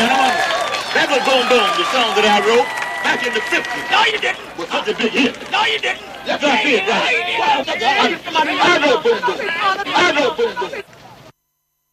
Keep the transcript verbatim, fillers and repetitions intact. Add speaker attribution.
Speaker 1: That was Boom Boom, the song that I wrote back in the fifties.
Speaker 2: No, you didn't.
Speaker 1: Was such a big hit.
Speaker 2: No, you didn't.
Speaker 1: Yes, I did, right. I know Boom Boom. I know Boom Boom.